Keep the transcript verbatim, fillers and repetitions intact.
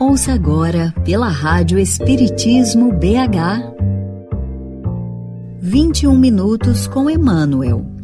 Ouça agora pela Rádio Espiritismo B H vinte e um minutos com Emmanuel,